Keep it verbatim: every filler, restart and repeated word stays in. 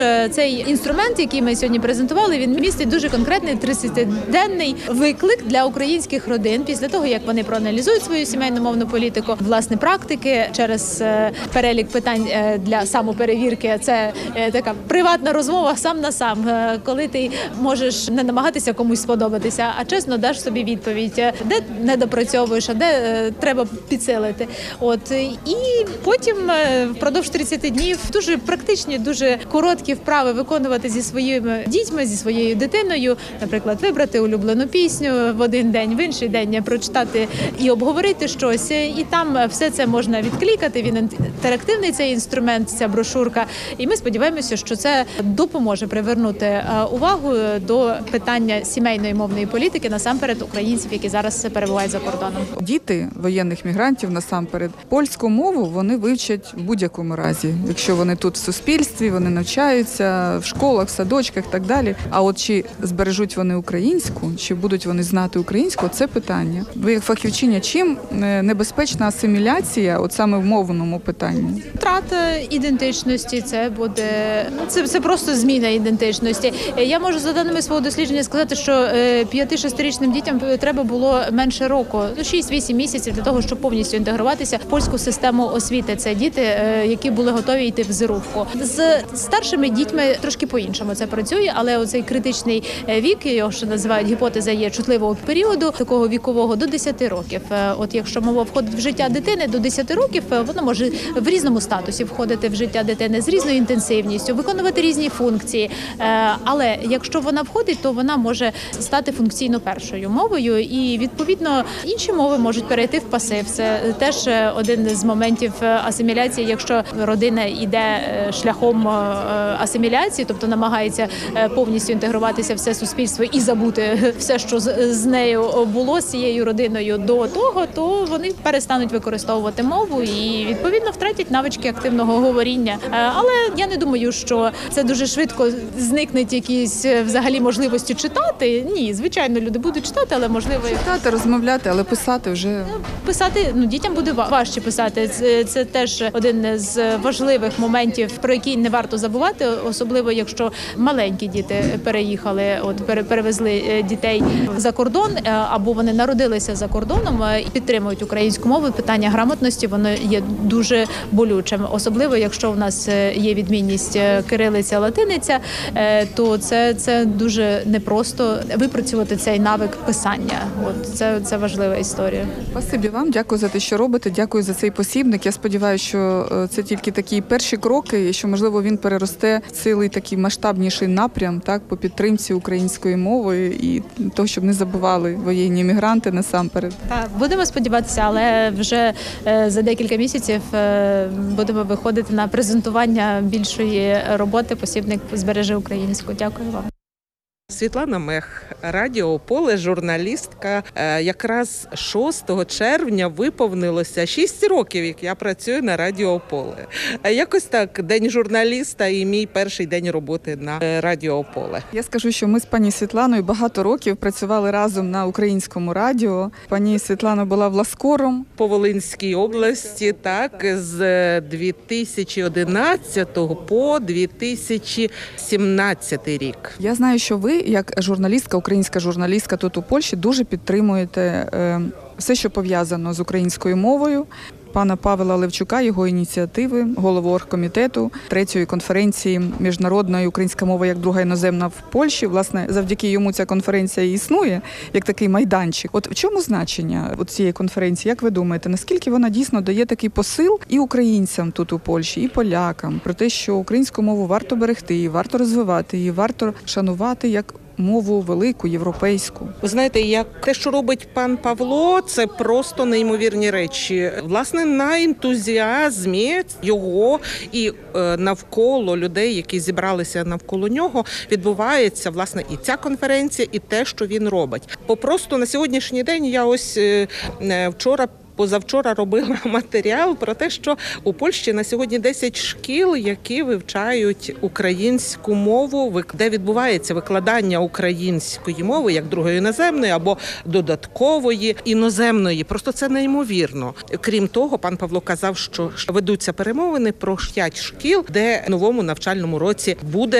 Цей інструмент, який ми сьогодні презентували, він містить дуже конкретний тридцятиденний виклик для українських родин після того, як вони проаналізують свою сімейну мовну політику, власне практики через перелік питань для самоперевірки. Це така приватна розмова сам на сам, коли ти можеш не намагатися комусь сподобатися, а чесно даш собі відповідь, де недопрацьовуєш, а де треба підсилити. От і потім впродовж тридцяти днів дуже практичні, дуже короткі вправи виконувати зі своїми дітьми, зі своєю дитиною, наприклад, вибрати улюблену пісню в один день, в інший день прочитати і обговорити щось. І там все це можна відклікати, він інтерактивний цей інструмент, ця брошурка. І ми сподіваємося, що це допоможе привернути увагу до питання сімейної мовної політики, насамперед українців, які зараз перебувають за кордоном. Діти воєнних мігрантів, насамперед, польську мову вони вивчать в будь-якому разі. Якщо вони тут в суспільстві, вони навчаються в школах, в садочках і так далі. А от чи збережуть вони українську, чи будуть вони знати українську, це питання. Ви як фахівчиня, чим небезпечна асиміляція от саме в мовному питанні? Втрата ідентичності, це буде це, це просто зміна ідентичності. Я можу за даними свого дослідження сказати, що п'яти-шестирічним дітям треба було менше року, шість-вісім місяців для того, щоб повністю інтегруватися в польську систему освіти. Це діти, які були готові йти в зерувку. З старшими дітьми трошки по-іншому це працює, але оцей критичний вік, його що називають гіпотеза є чутливого періоду, такого вікового до десяти років. От якщо мова входить в життя дитини до десяти років, вона може в різному статусі входити в життя дитини з різною інтенсивністю, виконувати різні функції. Але якщо вона входить, то вона може стати функційно першою мовою, і відповідно інші мови можуть перейти в пасив. Це теж один з моментів асиміляції, якщо родина йде шляхом асиміляції, тобто намагається повністю інтегруватися в все суспільство і забути все, що з нею було, з цією родиною до того, то вони перестануть використовувати мову і відповідно втратять навички активного говоріння. Але я не думаю, що це дуже швидко зникнуть якісь взагалі можливості читати. Ні, звичайно, люди будуть читати, але можливо читати, розмовляти, але писати вже писати. Ну дітям буде важче писати. Це, це теж один з важливих моментів, про який не варто забувати, особливо якщо маленькі діти переїхали, от перевезли дітей за кордон, або вони народилися за кордоном і підтримують українську мову. Питання грамотності воно є дуже болючим, особливо якщо у нас є відмінність кирилиця, латиниця, то це, це дуже непросто випрацювати цей навик писання. От це, це важлива історія. Спасибі вам, дякую за те, що робите, дякую за цей посібник. Я сподіваюся, що це тільки такі перші кроки, і що, можливо, він переросте в цілий такий масштабніший напрям, так, по підтримці української мови і того, щоб не забували воєнні мігранти насамперед. Так, будемо сподіватися, але вже за декілька місяців будемо виходити на презентування більшої роботи «Посібник збережи українську». Дякую вам. Світлана Мех, Радіо Поле, журналістка. Якраз шостого червня виповнилося шість років, як я працюю на Радіо Поле. Якось так, День журналіста і мій перший день роботи на Радіо Поле. Я скажу, що ми з пані Світланою багато років працювали разом на українському радіо. Пані Світлана була власкором по Волинській області, так, з дві тисячі одинадцятого по дві тисячі сімнадцятий рік. Я знаю, що ви як журналістка, українська журналістка тут у Польщі дуже підтримуєте е, все, що пов'язано з українською мовою. Пана Павла Левчука, його ініціативи, голову оргкомітету третьої конференції міжнародної «Українська мова як друга іноземна в Польщі». Власне, завдяки йому ця конференція і існує, як такий майданчик. От в чому значення от цієї конференції? Як ви думаєте, наскільки вона дійсно дає такий посил і українцям тут у Польщі, і полякам, про те, що українську мову варто берегти, її варто розвивати, її варто шанувати як мову велику, європейську? Ви знаєте, як те, що робить пан Павло, це просто неймовірні речі. Власне, на ентузіазмі його і е, навколо людей, які зібралися навколо нього, відбувається, власне, і ця конференція, і те, що він робить. Попросту на сьогоднішній день я ось е, вчора позавчора робила матеріал про те, що у Польщі на сьогодні десять шкіл, які вивчають українську мову, де відбувається викладання української мови як другої іноземної або додаткової іноземної. Просто це неймовірно. Крім того, пан Павло казав, що ведуться перемовини про п'ять шкіл, де в новому навчальному році буде